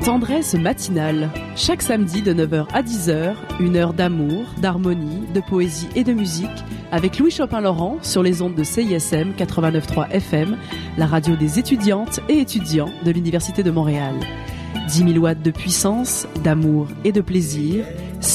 Tendresse matinale. Chaque samedi de 9h à 10h, une heure d'amour, d'harmonie, de poésie et de musique avec Louis Chopin-Laurent sur les ondes de CISM 89.3 FM, la radio des étudiantes et étudiants de l'Université de Montréal. 10 000 watts de puissance, d'amour et de plaisir.